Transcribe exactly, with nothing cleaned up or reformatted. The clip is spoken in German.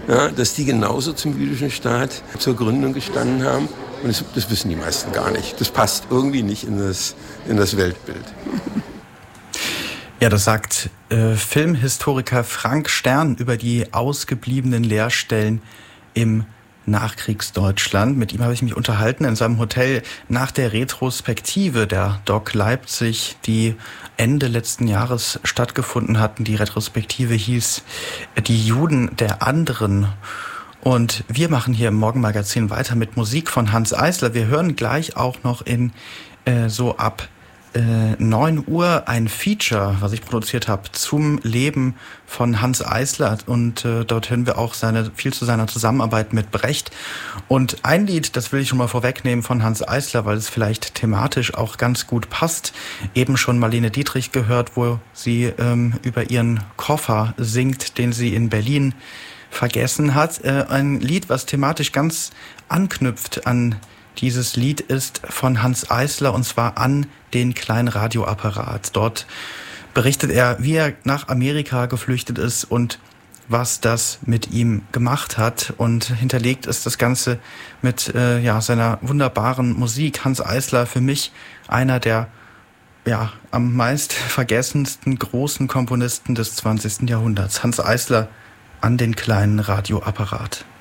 ja, dass die genauso zum jüdischen Staat zur Gründung gestanden haben. Und das, das wissen die meisten gar nicht. Das passt irgendwie nicht in das, in das Weltbild. Ja, das sagt äh, Filmhistoriker Frank Stern über die ausgebliebenen Lehrstellen im Nachkriegsdeutschland. Mit ihm habe ich mich unterhalten in seinem Hotel nach der Retrospektive der D O C Leipzig, die Ende letzten Jahres stattgefunden hatten. Die Retrospektive hieß Die Juden der anderen. Und wir machen hier im Morgenmagazin weiter mit Musik von Hanns Eisler. Wir hören gleich auch noch in äh, so ab neun Uhr ein Feature, was ich produziert habe, zum Leben von Hanns Eisler. Und äh, dort hören wir auch seine, viel zu seiner Zusammenarbeit mit Brecht. Und ein Lied, das will ich schon mal vorwegnehmen von Hanns Eisler, weil es vielleicht thematisch auch ganz gut passt. Eben schon Marlene Dietrich gehört, wo sie ähm, über ihren Koffer singt, den sie in Berlin vergessen hat. Äh, ein Lied, was thematisch ganz anknüpft an dieses Lied, ist von Hanns Eisler, und zwar An den kleinen Radioapparat. Dort berichtet er, wie er nach Amerika geflüchtet ist und was das mit ihm gemacht hat. Und hinterlegt ist das Ganze mit äh, ja, seiner wunderbaren Musik. Hanns Eisler, für mich einer der ja, am meist vergessensten großen Komponisten des zwanzigsten Jahrhunderts. Hanns Eisler, An den kleinen Radioapparat.